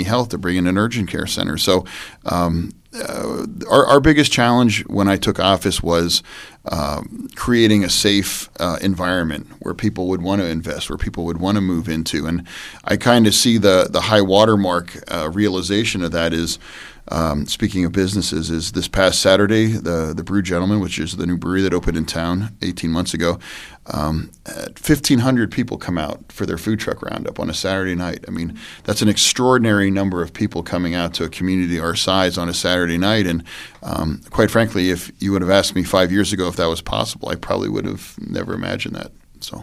Health to bring in an urgent care center. So our biggest challenge when I took office was creating a safe environment where people would want to invest, where people would want to move into. And I kind of see the high watermark realization of that is, speaking of businesses, is this past Saturday, the Brew Gentleman, which is the new brewery that opened in town 18 months ago, 1,500 people come out for their food truck roundup on a Saturday night. I mean, that's an extraordinary number of people coming out to a community our size on a Saturday night. And quite frankly, if you would have asked me 5 years ago if that was possible, I probably would have never imagined that. So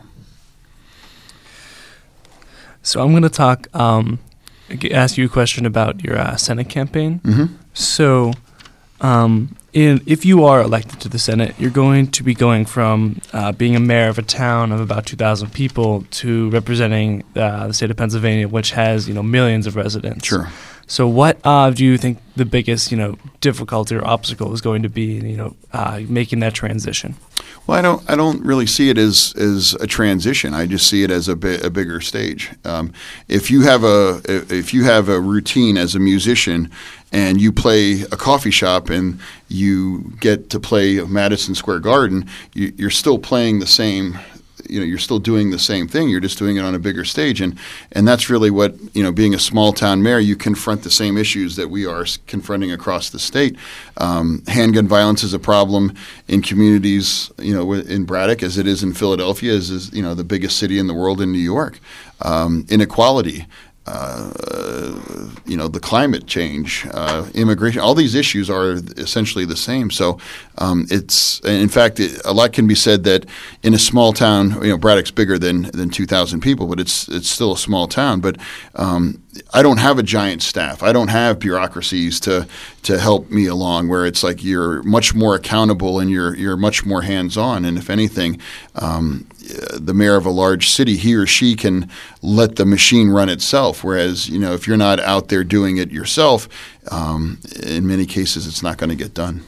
I'm going to talk, ask you a question about your Senate campaign. Mm-hmm. So if you are elected to the Senate, you're going to be going from being a mayor of a town of about 2,000 people to representing the state of Pennsylvania, which has millions of residents. Sure. So what do you think the biggest difficulty or obstacle is going to be making that transition? Well, I don't really see it as a transition. I just see it as a bigger stage. If you have a routine as a musician and you play a coffee shop and you get to play Madison Square Garden, you're still playing the same. You're still doing the same thing. You're just doing it on a bigger stage, and that's really what being a small town mayor, you confront the same issues that we are confronting across the state. Handgun violence is a problem in communities, in Braddock as it is in Philadelphia, as is the biggest city in the world in New York. Inequality. The climate change, immigration, all these issues are essentially the same. So in fact, a lot can be said that in a small town, Braddock's bigger than 2,000 people, but it's still a small town. But I don't have a giant staff. I don't have bureaucracies to help me along where it's like you're much more accountable and you're much more hands-on. And if anything, the mayor of a large city, he or she can let the machine run itself. Whereas, if you're not out there doing it yourself, in many cases, it's not going to get done.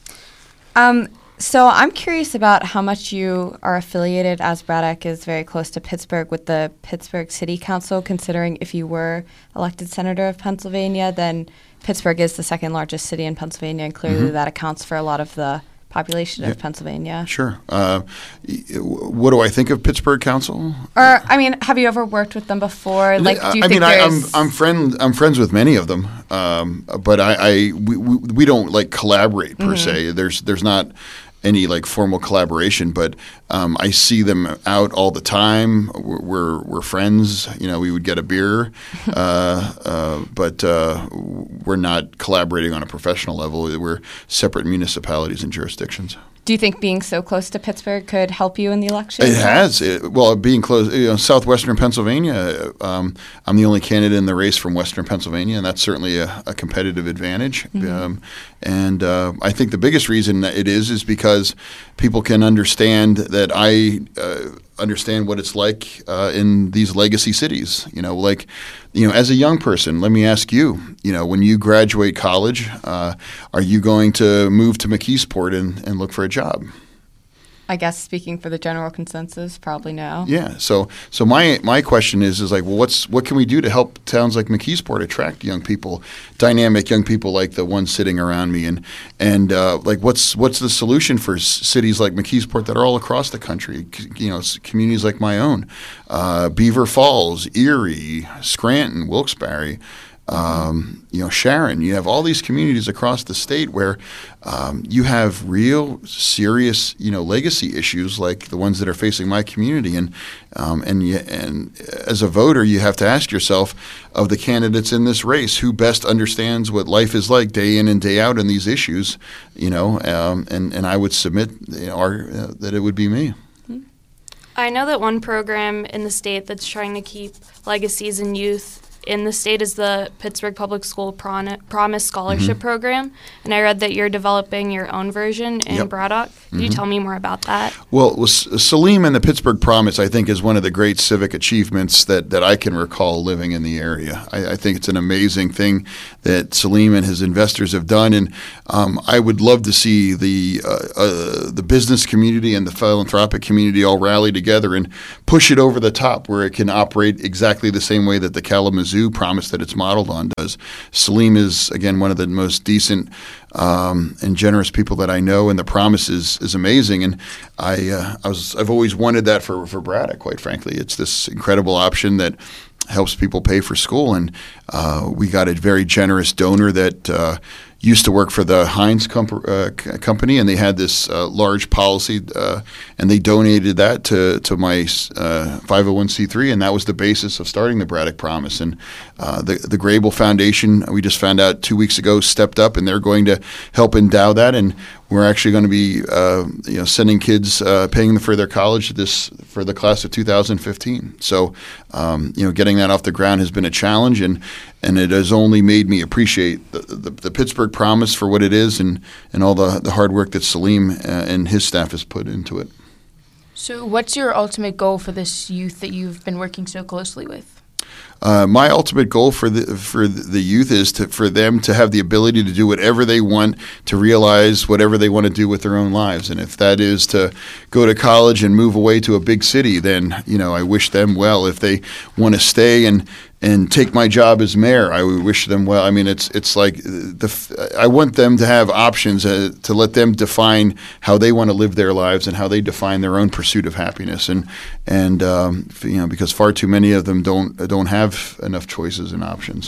So I'm curious about how much you are affiliated, as Braddock is very close to Pittsburgh, with the Pittsburgh City Council, considering if you were elected senator of Pennsylvania, then Pittsburgh is the second largest city in Pennsylvania, and clearly that accounts for a lot of the population of Pennsylvania. Sure. What do I think of Pittsburgh Council? Or, have you ever worked with them before? Like, do you think I'm friends with many of them, but we don't collaborate per se. There's not any formal collaboration, but I see them out all the time. We're friends. We would get a beer, but we're not collaborating on a professional level. We're separate municipalities and jurisdictions. Do you think being so close to Pittsburgh could help you in the election? It has. Being close, southwestern Pennsylvania, I'm the only candidate in the race from western Pennsylvania, and that's certainly a competitive advantage. And I think the biggest reason it is because people can understand that I understand what it's like in these legacy cities. As a young person, let me ask you, when you graduate college, are you going to move to McKeesport and look for a job? I guess speaking for the general consensus, probably no. Yeah. So my question is what can we do to help towns like McKeesport attract young people, dynamic young people like the ones sitting around me, and what's the solution for cities like McKeesport that are all across the country? Communities like my own, Beaver Falls, Erie, Scranton, Wilkes-Barre. Sharon, you have all these communities across the state where you have real serious, legacy issues like the ones that are facing my community. And as a voter, you have to ask yourself, of the candidates in this race, who best understands what life is like day in and day out in these issues, and I would submit that it would be me. I know that one program in the state that's trying to keep legacies and youth in the state is the Pittsburgh Public School Promise Scholarship Program, and I read that you're developing your own version in Braddock. Can you tell me more about that? Well, Salim and the Pittsburgh Promise, I think, is one of the great civic achievements that I can recall living in the area. I think it's an amazing thing that Salim and his investors have done, and I would love to see the business community and the philanthropic community all rally together and push it over the top where it can operate exactly the same way that the Kalamazoo Zoo promise that it's modeled on does. Salim is, again, one of the most decent and generous people that I know, and the promise is amazing. And I've always wanted that for Braddock, quite frankly. It's this incredible option that helps people pay for school, and we got a very generous donor that used to work for the Heinz company, and they had this large policy, and they donated that to my 501c3, and that was the basis of starting the Braddock Promise. And the Grable Foundation, we just found out 2 weeks ago, stepped up, and they're going to help endow that. And we're actually going to be sending kids, paying for their college for the class of 2015. So getting that off the ground has been a challenge, and it has only made me appreciate the Pittsburgh Promise for what it is, and all the hard work that Salim and his staff has put into it. So what's your ultimate goal for this youth that you've been working so closely with? My ultimate goal for the youth is for them to have the ability to do whatever they want, to realize whatever they want to do with their own lives. And if that is to go to college and move away to a big city, then I wish them well. If they want to stay and take my job as mayor, I would wish them well. I mean, it's like I want them to have options to let them define how they want to live their lives and how they define their own pursuit of happiness. And because far too many of them don't have enough choices and options.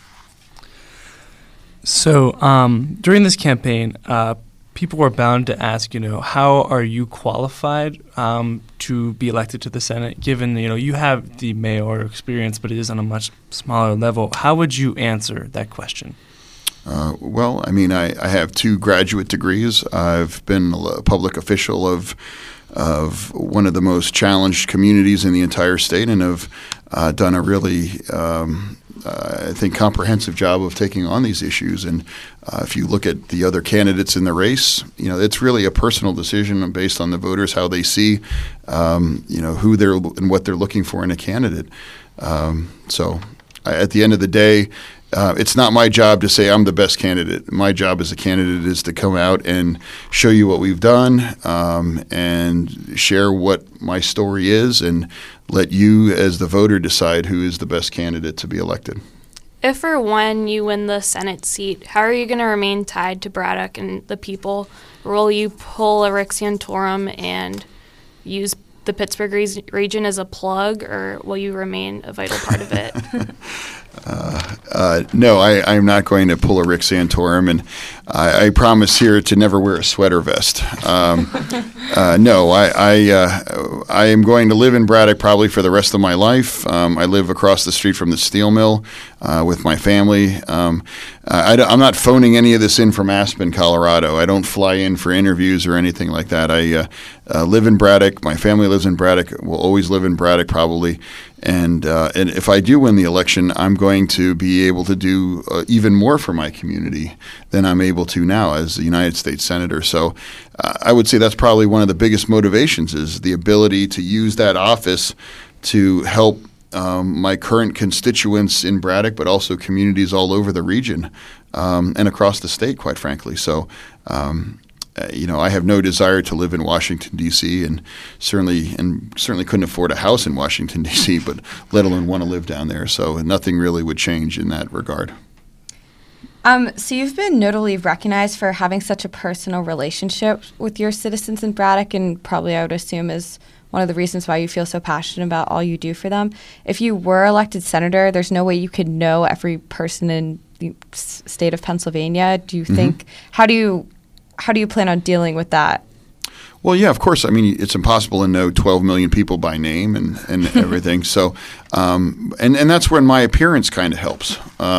So during this campaign, people were bound to ask, how are you qualified to be elected to the Senate, given, you have the mayor experience, but it is on a much smaller level. How would you answer that question? Well, I mean, I have 2 graduate degrees. I've been a public official of one of the most challenged communities in the entire state, and have done a really I think, comprehensive job of taking on these issues. And if you look at the other candidates in the race, it's really a personal decision based on the voters, how they see, who they're and what they're looking for in a candidate. So at the end of the day, it's not my job to say I'm the best candidate. My job as a candidate is to come out and show you what we've done, and share what my story is, and let you as the voter decide who is the best candidate to be elected. If or when you win the Senate seat, how are you going to remain tied to Braddock and the people? Or will you pull a Rick Santorum and use the Pittsburgh region as a plug, or will you remain a vital part of it? No, I'm not going to pull a Rick Santorum, and I promise here to never wear a sweater vest. No, I am going to live in Braddock probably for the rest of my life. I live across the street from the steel mill with my family. I'm not phoning any of this in from Aspen, Colorado. I don't fly in for interviews or anything like that. I live in Braddock. My family lives in Braddock. Will always live in Braddock probably. And if I do win the election, I'm going to be able to do even more for my community than I'm able to now as a United States Senator. So I would say that's probably one of the biggest motivations, is the ability to use that office to help my current constituents in Braddock, but also communities all over the region and across the state, quite frankly. So I have no desire to live in Washington, D.C., and certainly couldn't afford a house in Washington, D.C., but let alone want to live down there. So nothing really would change in that regard. So you've been notably recognized for having such a personal relationship with your citizens in Braddock, and probably I would assume is one of the reasons why you feel so passionate about all you do for them. If you were elected senator, there's no way you could know every person in the state of Pennsylvania. Do you think, how do you plan on dealing with that? Well, yeah, of course. I mean, it's impossible to know 12 million people by name and everything. So, and that's when my appearance kind of helps.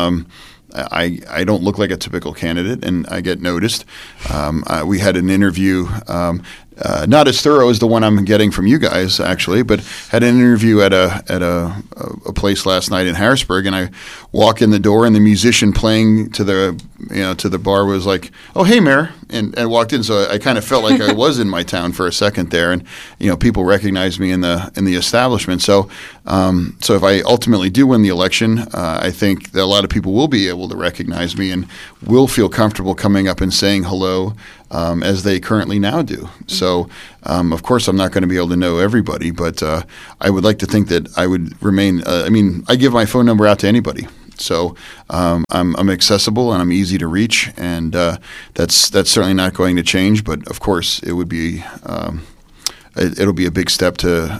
I don't look like a typical candidate, and I get noticed. We had an interview, not as thorough as the one I'm getting from you guys, actually, but had an interview at a place last night in Harrisburg, and I walk in the door, and the musician playing to the bar was like, "Oh, hey, Mayor," and walked in. So I kind of felt like I was in my town for a second there, and people recognized me in the establishment. So if I ultimately do win the election, I think that a lot of people will be able to recognize me and will feel comfortable coming up and saying hello. as they currently now do. So, of course, I'm not going to be able to know everybody, but I would like to think that I would remain. I give my phone number out to anybody. So I'm accessible and I'm easy to reach, and that's certainly not going to change. But of course, it would be it'll be a big step to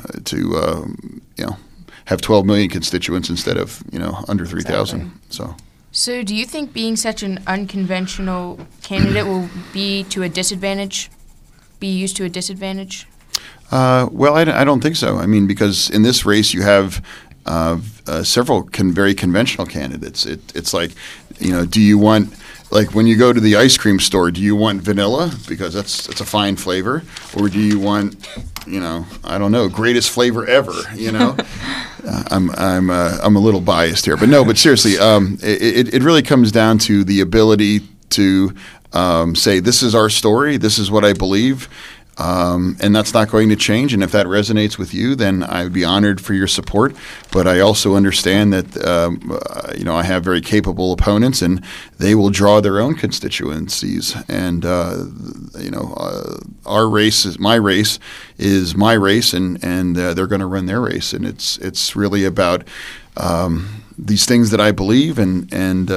have 12 million constituents instead of under 3,000. Exactly. So do you think being such an unconventional candidate will be used to a disadvantage? Well, I don't think so. I mean, because in this race you have several very conventional candidates. It's like, do you want, like when you go to the ice cream store, do you want vanilla because it's a fine flavor, or do you want, I don't know, greatest flavor ever? I'm a little biased here, but seriously, it really comes down to the ability to say, this is our story, this is what I believe. And that's not going to change. And if that resonates with you, then I would be honored for your support. But I also understand that, I have very capable opponents, and they will draw their own constituencies. And, our race is my race, and they're going to run their race. And it's really about these things that I believe, and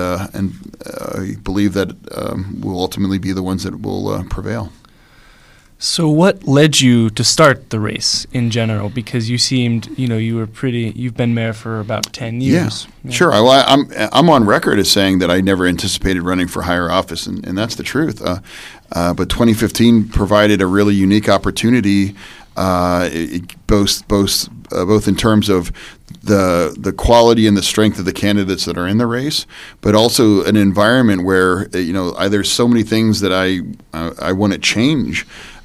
I believe that will ultimately be the ones that will prevail. So what led you to start the race in general? Because you seemed, you've been mayor for about 10 years. Yeah. Sure. Well, I'm on record as saying that I never anticipated running for higher office, and that's the truth. But 2015 provided a really unique opportunity, both in terms of the quality and the strength of the candidates that are in the race, but also an environment where there's so many things that I want to change.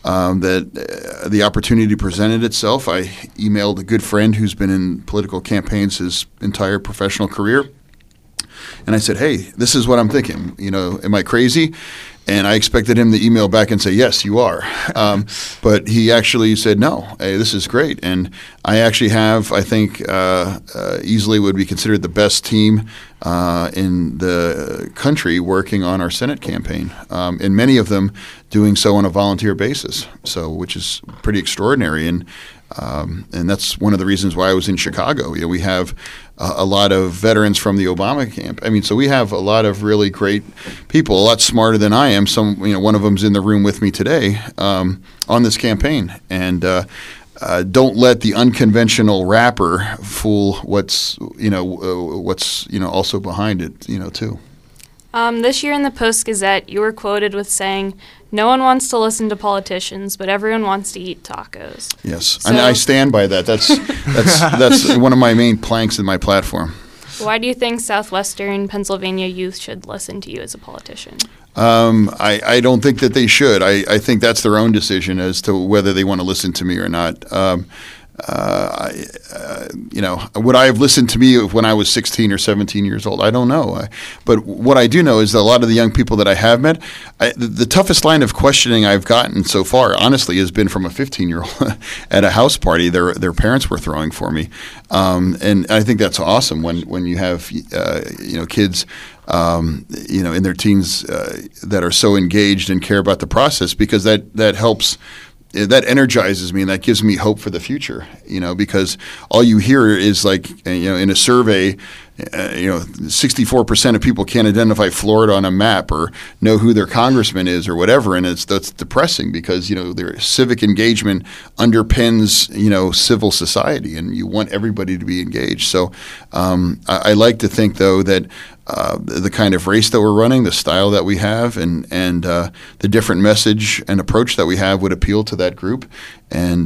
That the opportunity presented itself. I emailed a good friend who's been in political campaigns his entire professional career, and I said, "Hey, this is what I'm thinking. Am I crazy?" And I expected him to email back and say, "Yes, you are." But he actually said, "No, hey, this is great." And I actually have, I think, easily would be considered the best team in the country working on our Senate campaign, and many of them doing so on a volunteer basis, which is pretty extraordinary. And that's one of the reasons why I was in Chicago. We have a lot of veterans from the Obama camp. So we have a lot of really great people, a lot smarter than I am. One of them's in the room with me today on this campaign. And don't let the unconventional rapper fool what's also behind it, too. This year in the Post-Gazette, you were quoted with saying, "No one wants to listen to politicians, but everyone wants to eat tacos." Yes, and I stand by that. That's one of my main planks in my platform. Why do you think Southwestern Pennsylvania youth should listen to you as a politician? I don't think that they should. I think that's their own decision as to whether they want to listen to me or not. Would I have listened to me when I was 16 or 17 years old? I don't know. But what I do know is that a lot of the young people that I have met, the toughest line of questioning I've gotten so far, honestly, has been from a 15-year-old at a house party their parents were throwing for me. And I think that's awesome when you have kids in their teens that are so engaged and care about the process, because that helps. That energizes me, and that gives me hope for the future, because all you hear is in a survey, 64% of people can't identify Florida on a map or know who their congressman is or whatever. And that's depressing, because, their civic engagement underpins, civil society, and you want everybody to be engaged. So I like to think, though, that the kind of race that we're running, the style that we have, and the different message and approach that we have would appeal to that group. And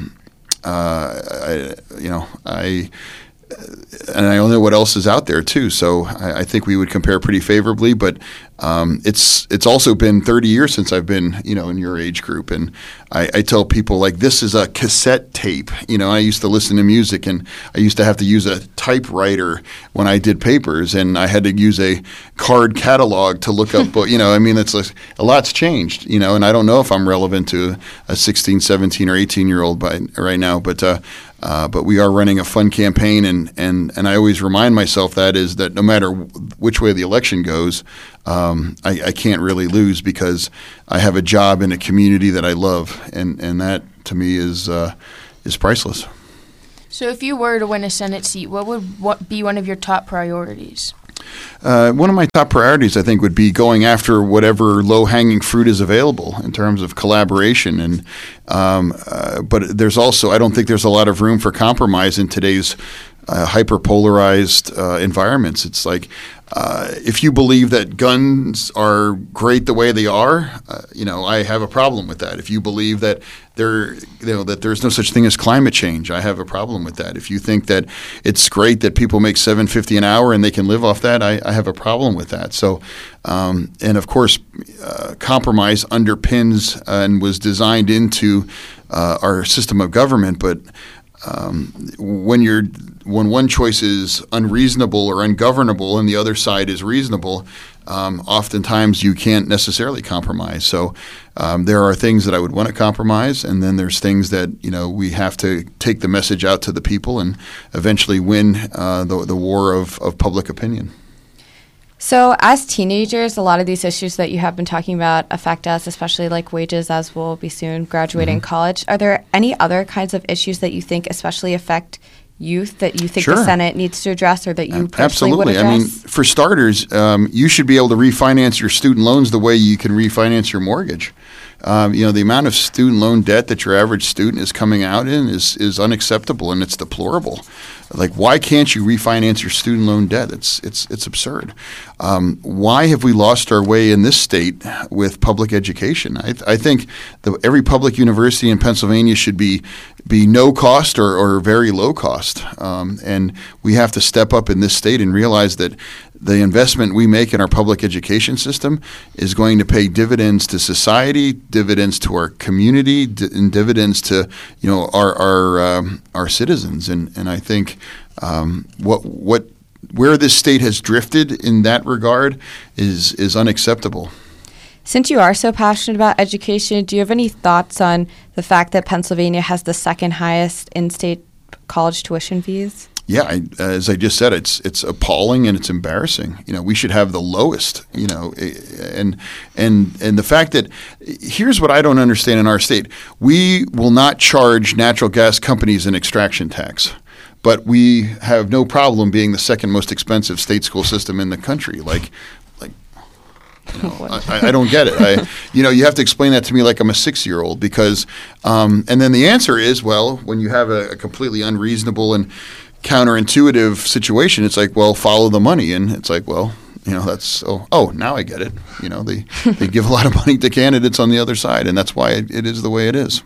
I don't know what else is out there too. So I think we would compare pretty favorably. But it's also been 30 years since I've been in your age group, and I tell people, this is a cassette tape. I used to listen to music, and I used to have to use a typewriter when I did papers, and I had to use a card catalog to look up. It's a lot's changed. And I don't know if I'm relevant to a 16, 17, or 18-year-old right now, but but we are running a fun campaign, and I always remind myself that no matter which way the election goes, I can't really lose because I have a job in a community that I love, and that to me is priceless. So if you were to win a Senate seat, what would be one of your top priorities? One of my top priorities, I think, would be going after whatever low-hanging fruit is available in terms of collaboration. And but there's also, I don't think there's a lot of room for compromise in today's hyper-polarized environments. It's like if you believe that guns are great the way they are, I have a problem with that. If you believe that that there's no such thing as climate change, I have a problem with that. If you think that it's great that people make $7.50 an hour and they can live off that, I have a problem with that. So, and of course, compromise underpins and was designed into our system of government, but when one choice is unreasonable or ungovernable and the other side is reasonable, oftentimes you can't necessarily compromise. So there are things that I would want to compromise, and then there's things that we have to take the message out to the people and eventually win the war of public opinion. So as teenagers, a lot of these issues that you have been talking about affect us, especially like wages, as we'll be soon graduating college. Are there any other kinds of issues that you think especially affect youth that you think the Senate needs to address, or that you personally would address? I mean, for starters, you should be able to refinance your student loans the way you can refinance your mortgage. The amount of student loan debt that your average student is coming out in is unacceptable, and it's deplorable. Like, why can't you refinance your student loan debt? It's absurd. Why have we lost our way in this state with public education? I think every public university in Pennsylvania should be no cost or very low cost. And we have to step up in this state and realize that the investment we make in our public education system is going to pay dividends to society, dividends to our community, and dividends to our citizens. And I think where this state has drifted in that regard is unacceptable. Since you are so passionate about education, do you have any thoughts on the fact that Pennsylvania has the second highest in-state college tuition fees? Yeah, as I just said, it's appalling and it's embarrassing. We should have the lowest. And the fact that here's what I don't understand in our state: we will not charge natural gas companies an extraction tax, but we have no problem being the second most expensive state school system in the country. I don't get it. You have to explain that to me like I'm a 6-year-old because, and then the answer is, well, when you have a completely unreasonable and counterintuitive situation, it's like, well, follow the money, and it's like, well, that's now I get it. They give a lot of money to candidates on the other side, and that's why it is the way it is.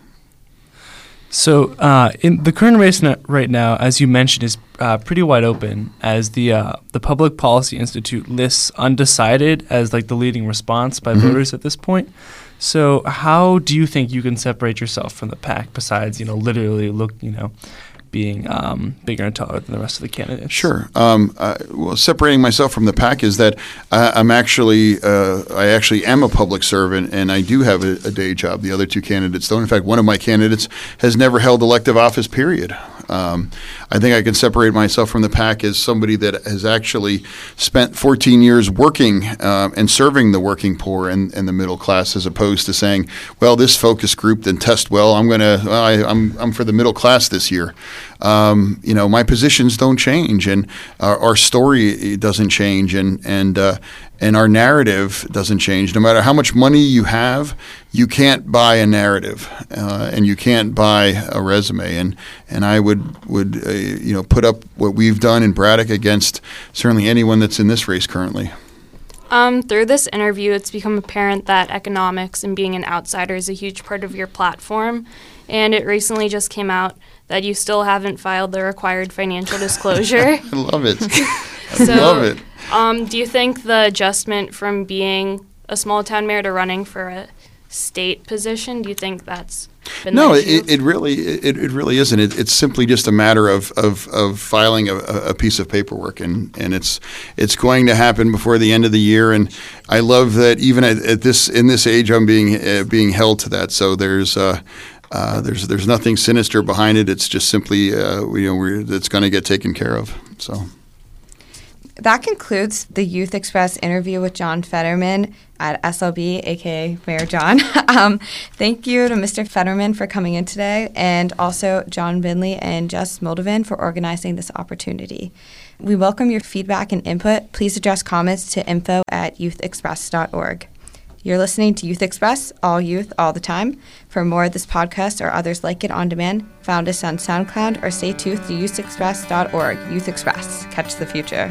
So in the current race right now, as you mentioned, is pretty wide open, as the Public Policy Institute lists undecided as like the leading response by voters at this point. So how do you think you can separate yourself from the pack besides literally being bigger and taller than the rest of the candidates? Sure. Well, separating myself from the pack is that I actually am a public servant, and I do have a day job. The other two candidates don't. In fact, one of my candidates has never held elective office, period. I think I can separate myself from the pack as somebody that has actually spent 14 years working and serving the working poor and the middle class, as opposed to saying, well, this focus group didn't test well, I'm for the middle class this year. My positions don't change, and our story doesn't change, and our narrative doesn't change. No matter how much money you have, you can't buy a narrative, and you can't buy a resume. And I would put up what we've done in Braddock against certainly anyone that's in this race currently. Through this interview, it's become apparent that economics and being an outsider is a huge part of your platform. And it recently just came out that you still haven't filed the required financial disclosure. I love it. Love it. Do you think the adjustment from being a small town mayor to running for a state position, do you think that's been No, the issue? it really isn't. It's simply just a matter of filing a piece of paperwork, and it's going to happen before the end of the year. And I love that even in this age, I'm being held to that. So there's There's nothing sinister behind it. It's just simply it's going to get taken care of. So. That concludes the Youth Express interview with John Fetterman at SLB, aka Mayor John. Thank you to Mr. Fetterman for coming in today, and also John Binley and Jess Moldovan for organizing this opportunity. We welcome your feedback and input. Please address comments to info@youthexpress.org. You're listening to Youth Express, all youth, all the time. For more of this podcast or others like it on demand, found us on SoundCloud or stay tuned to youthexpress.org. Youth Express. Catch the future.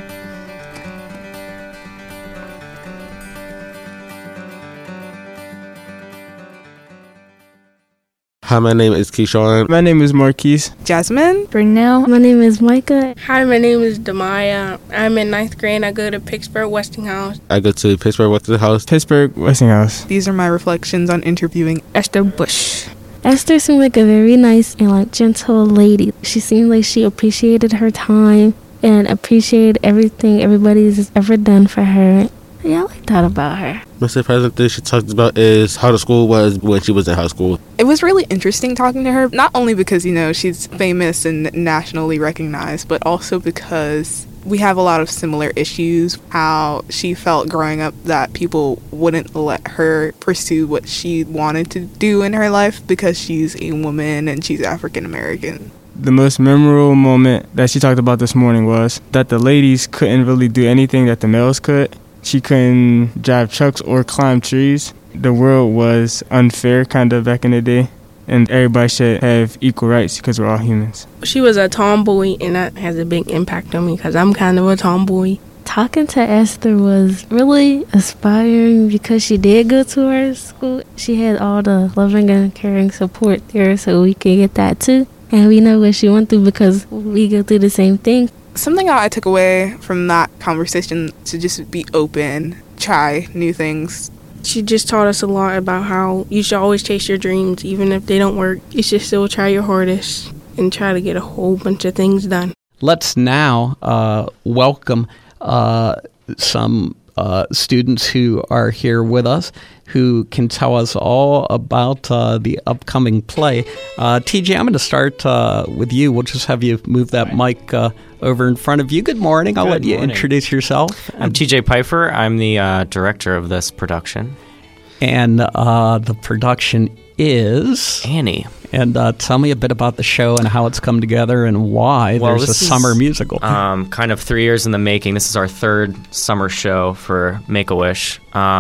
Hi, my name is Keyshawn. My name is Marquise. Jasmine. Brunel. My name is Micah. Hi, my name is Demaya. I'm in 9th grade. I go to Pittsburgh Westinghouse. I go to Pittsburgh Westinghouse. Pittsburgh Westinghouse. These are my reflections on interviewing Esther Bush. Esther seemed like a very nice and gentle lady. She seemed like she appreciated her time and appreciated everything everybody's ever done for her. Yeah, I like that about her. My surprising thing she talked about is how the school was when she was in high school. It was really interesting talking to her, not only because, she's famous and nationally recognized, but also because we have a lot of similar issues. How she felt growing up that people wouldn't let her pursue what she wanted to do in her life because she's a woman and she's African American. The most memorable moment that she talked about this morning was that the ladies couldn't really do anything that the males could. She couldn't drive trucks or climb trees. The world was unfair kind of back in the day, and everybody should have equal rights because we're all humans. She was a tomboy, and that has a big impact on me because I'm kind of a tomboy. Talking to Esther was really inspiring because she did go to our school. She had all the loving and caring support there, so we could get that too. And we know what she went through because we go through the same thing. Something I took away from that conversation to just be open, try new things. She just taught us a lot about how you should always chase your dreams, even if they don't work. You should still try your hardest and try to get a whole bunch of things done. Let's now welcome some students who are here with us who can tell us all about the upcoming play. TJ, I'm going to start with you. We'll just have you move that mic over in front of you. Good morning. I'll let you introduce yourself. I'm TJ Pfeiffer. I'm the director of this production. And the production is? Annie. And tell me a bit about the show and how it's come together and why there's a summer musical. Kind of 3 years in the making. This is our third summer show for Make-A-Wish.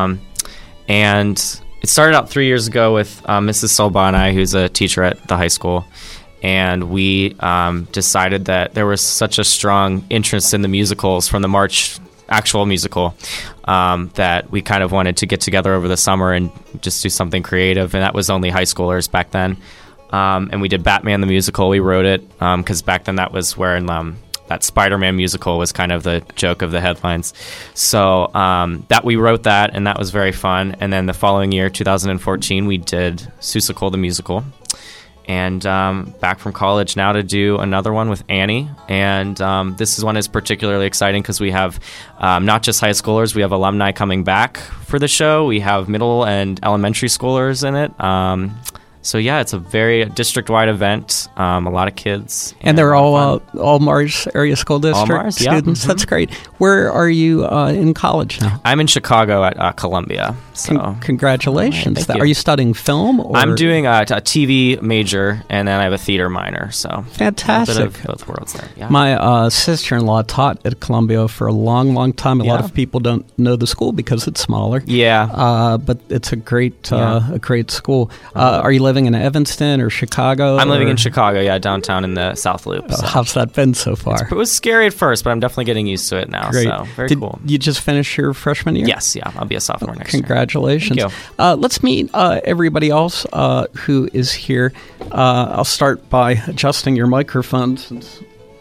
And it started out 3 years ago with Mrs. Solba and I, who's a teacher at the high school. And we decided that there was such a strong interest in the musicals from the March actual musical that we kind of wanted to get together over the summer and just do something creative. And that was only high schoolers back then. And we did Batman the musical. We wrote it because back then that was where that Spider-Man musical was kind of the joke of the headlines. So that we wrote that, and that was very fun. And then the following year, 2014, we did Seussical the musical. And back from college now to do another one with Annie. And this one is particularly exciting because we have not just high schoolers, we have alumni coming back for the show. We have middle and elementary schoolers in it. So yeah, it's a very district-wide event. A lot of kids, and they're all Mars area school district Mars, students. Yeah. That's great. Where are you in college now? I'm in Chicago at Columbia. So congratulations! Right, Are you studying film? Or? I'm doing a TV major, and then I have a theater minor. So fantastic! A bit of both worlds there. Yeah. My sister-in-law taught at Columbia for a long time. A lot of people don't know the school because it's smaller. Yeah, but it's a great school. Are you living in Evanston or Chicago? I'm living in Chicago, downtown in the South Loop. So. How's that been so far? It was scary at first, but I'm definitely getting used to it now. Great. So very cool. You just finished your freshman year? Yes, I'll be a sophomore next year. Congratulations. Thank you. Let's meet everybody else who is here. I'll start by adjusting your microphone since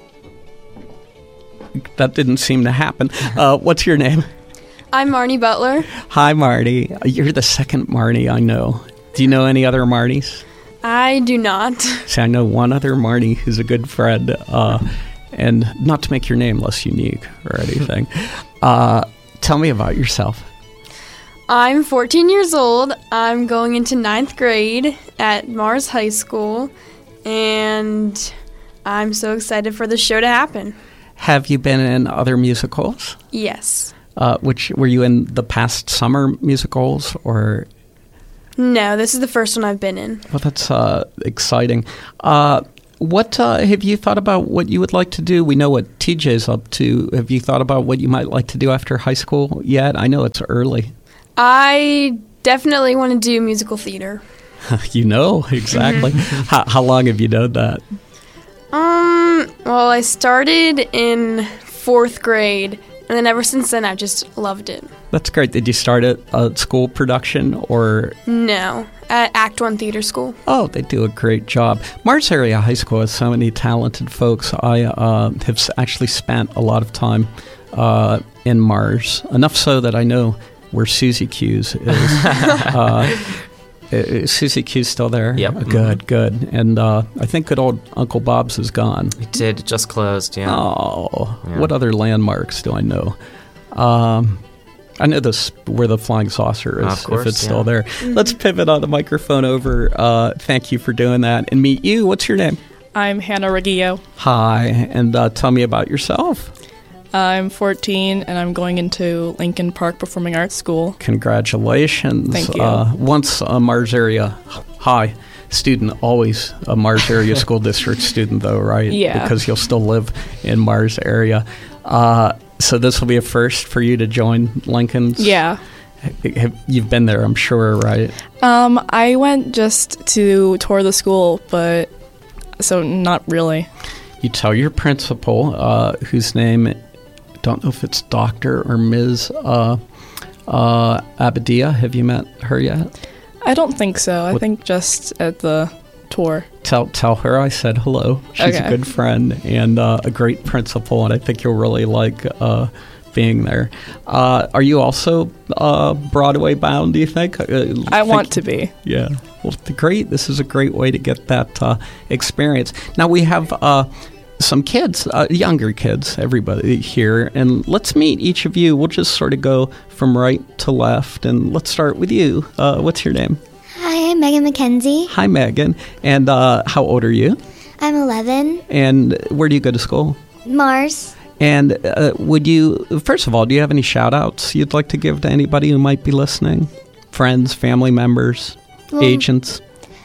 that didn't seem to happen. What's your name? I'm Marnie Butler. Hi, Marty. You're the second Marnie I know. Do you know any other Marnies? I do not. See, I know one other Marnie who's a good friend, and not to make your name less unique or anything. Tell me about yourself. I'm 14 years old. I'm going into 9th grade at Mars High School, and I'm so excited for the show to happen. Have you been in other musicals? Yes. Which were you in the past summer musicals or? No, this is the first one I've been in. Well, that's exciting. What have you thought about what you would like to do? We know what TJ's up to. Have you thought about what you might like to do after high school yet? I know it's early. I definitely want to do musical theater. You know, exactly. How long have you known that? Well, I started in 4th grade, and then ever since then, I've just loved it. That's great. Did you start at a school production or? No, at Act One Theater School. Oh, they do a great job. Mars Area High School has so many talented folks. I have actually spent a lot of time in Mars, enough so that I know where Susie Q's is. Susie Q's still there? Yep. Good. And I think good old Uncle Bob's is gone. It did. It just closed, yeah. Oh, yeah. What other landmarks do I know? I know this where the flying saucer is, of course, if it's still there. Let's pivot on the microphone over. Thank you for doing that. And meet you. What's your name? I'm Hannah Reggio. Hi. And tell me about yourself. I'm 14, and I'm going into Lincoln Park Performing Arts School. Congratulations. Thank you. Once a Mars Area High student, always a Mars Area School District student, though, right? Yeah. Because you'll still live in Mars Area. So this will be a first for you to join Lincoln's? Yeah. You've been there, I'm sure, right? I went just to tour the school, but so not really. You tell your principal, whose name, don't know if it's Dr. or Ms. Abadia. Have you met her yet? I don't think so. I think just at the tour. Tell her I said hello. She's a good friend and a great principal, and I think you'll really like being there. Are you also Broadway bound, do you think? I want to be. Yeah. Well, great. This is a great way to get that experience. Now we have some kids, younger kids, everybody here, and let's meet each of you. We'll just sort of go from right to left, and let's start with you. What's your name? Hi, I'm Megan McKenzie. Hi, Megan. And how old are you? I'm 11. And where do you go to school? Mars. And would you, first of all, do you have any shout-outs you'd like to give to anybody who might be listening? Friends, family members, agents?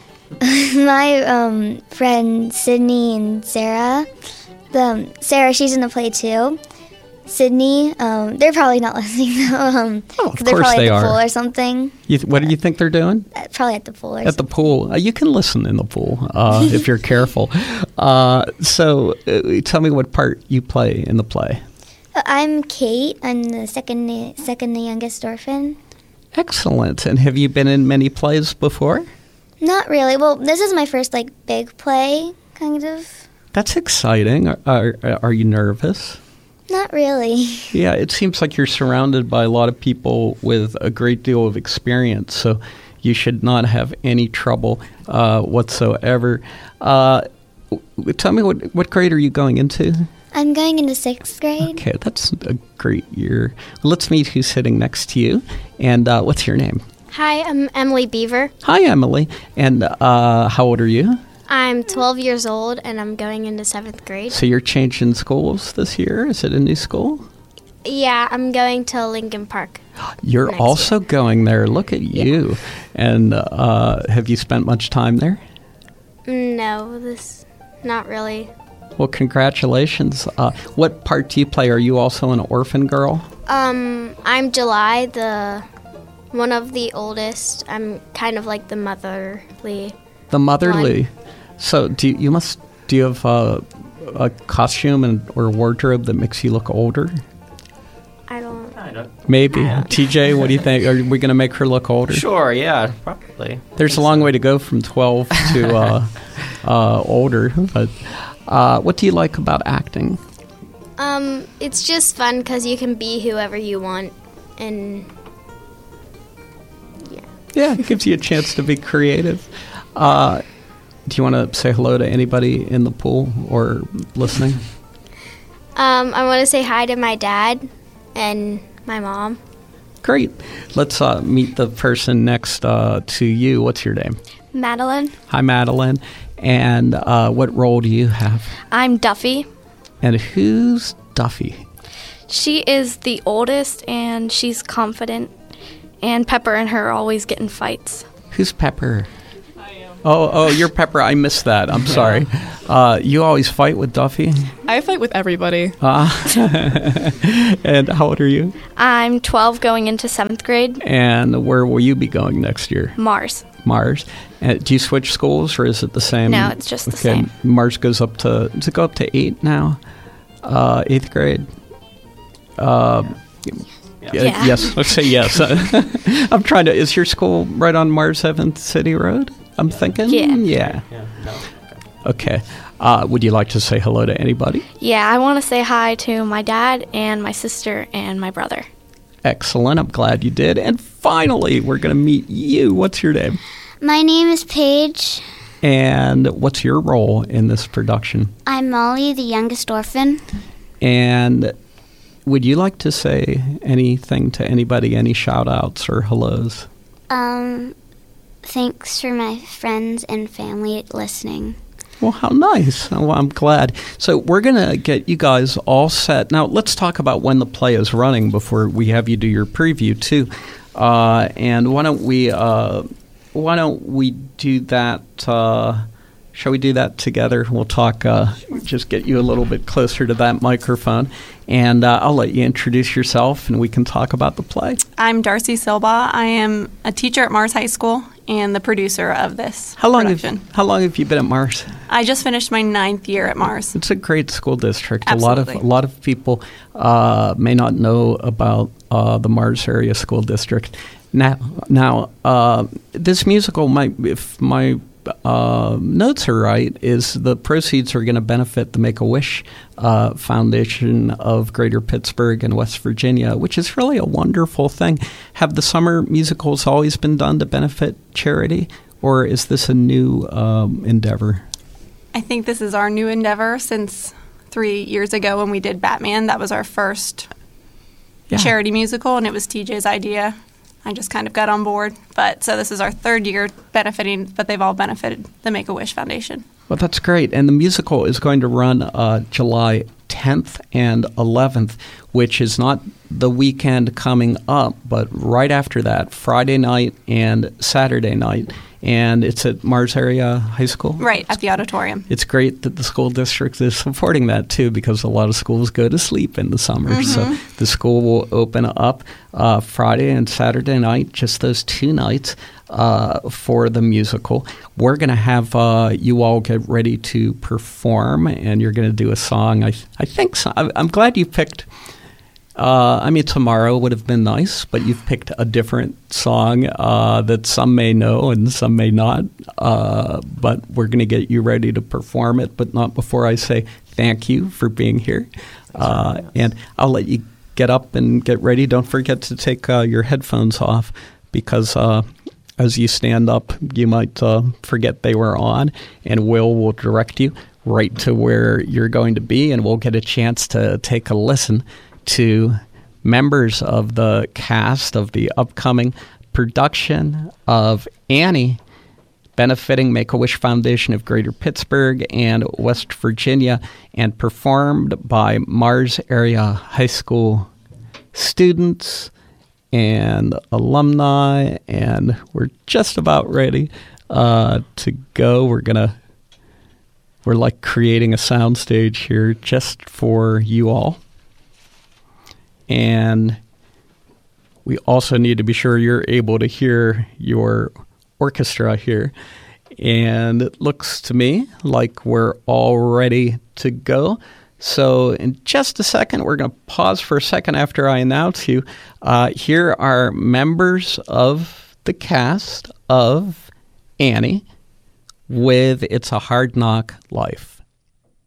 My friend Sydney and Sarah. Sarah, she's in the play too. Sydney, they're probably not listening though. Of they're course probably they at the are. pool or something. What do you think they're doing? Probably at the pool or At the pool. You can listen in the pool if you're careful. So tell me what part you play in the play. I'm Kate. I'm the second youngest orphan. Excellent. And have you been in many plays before? Not really. Well, this is my first big play, kind of. That's exciting. Are you nervous? Not really. Yeah, it seems like you're surrounded by a lot of people with a great deal of experience, so you should not have any trouble whatsoever. Tell me, what grade are you going into? I'm going into 6th grade. Okay, that's a great year. Let's meet who's sitting next to you, and what's your name? Hi, I'm Emily Beaver. Hi, Emily. And how old are you? I'm 12 years old, and I'm going into 7th grade. So you're changing schools this year? Is it a new school? Yeah, I'm going to Lincoln Park. You're also going there. Look at you. And have you spent much time there? No, not really. Well, congratulations. What part do you play? Are you also an orphan girl? I'm July, one of the oldest. I'm kind of like the motherly. The motherly. one. So do you have a costume or wardrobe that makes you look older? I don't. Maybe. TJ, what do you think? Are we going to make her look older? Sure, yeah, probably. There's a long way to go from 12 to older. But what do you like about acting? It's just fun because you can be whoever you want, and yeah, it gives you a chance to be creative. Do you want to say hello to anybody in the pool or listening? I want to say hi to my dad and my mom. Great. Let's meet the person next to you. What's your name? Madeline. Hi, Madeline. And what role do you have? I'm Duffy. And who's Duffy? She is the oldest, and she's confident. And Pepper and her always get in fights. Who's Pepper? I am. Oh, you're Pepper. I missed that. I'm sorry. You always fight with Duffy? I fight with everybody. And how old are you? I'm 12 going into 7th grade. And where will you be going next year? Mars. Mars. Do you switch schools, or is it the same? No, it's just the same. Mars goes up to, does it go up to 8 now? 8th grade? Yeah. Yes, let's say yes. I'm trying to, is your school right on Mars 7th City Road? I'm thinking? Yeah. Okay. Would you like to say hello to anybody? Yeah, I want to say hi to my dad and my sister and my brother. Excellent. I'm glad you did. And finally, we're going to meet you. What's your name? My name is Paige. And what's your role in this production? I'm Molly, the youngest orphan. And would you like to say anything to anybody, any shout-outs or hellos? Thanks for my friends and family listening. Well, how nice. Well, I'm glad. So we're going to get you guys all set. Now, let's talk about when the play is running before we have you do your preview, too. And why don't we do that? Shall we do that together? We'll talk, just get you a little bit closer to that microphone. And I'll let you introduce yourself, and we can talk about the play. I'm Darcy Silba. I am a teacher at Mars High School and the producer of this production. How long have you been at Mars? I just finished my 9th year at Mars. It's a great school district. Absolutely. A lot of people may not know about the Mars area school district. Now, this musical might, if my notes are right, is the proceeds are going to benefit the Make-A-Wish Foundation of Greater Pittsburgh and West Virginia, which is really a wonderful thing. Have the summer musicals always been done to benefit charity, or is this a new endeavor? I think this is our new endeavor since 3 years ago when we did Batman. That was our first charity musical, and it was TJ's idea. I just kind of got on board. So this is our 3rd year benefiting, but they've all benefited the Make-A-Wish Foundation. Well, that's great. And the musical is going to run July 10th and 11th, which is not the weekend coming up, but right after that, Friday night and Saturday night. And it's at Mars Area High School? Right, at the auditorium. It's great that the school district is supporting that, too, because a lot of schools go to sleep in the summer. Mm-hmm. So the school will open up Friday and Saturday night, just those 2 nights for the musical. We're going to have you all get ready to perform, and you're going to do a song. I think so. I'm glad you picked... Tomorrow would have been nice, but you've picked a different song that some may know and some may not. But we're going to get you ready to perform it, but not before I say thank you for being here. And I'll let you get up and get ready. Don't forget to take your headphones off because as you stand up, you might forget they were on, and will direct you right to where you're going to be, and we'll get a chance to take a listen to members of the cast of the upcoming production of Annie, benefiting Make-A-Wish Foundation of Greater Pittsburgh and West Virginia, and performed by Mars Area High School students and alumni. And we're just about ready to go. We're like creating a soundstage here just for you all. And we also need to be sure you're able to hear your orchestra here. And it looks to me like we're all ready to go. So in just a second, we're going to pause for a second after I announce you. Here are members of the cast of Annie with It's a Hard Knock Life.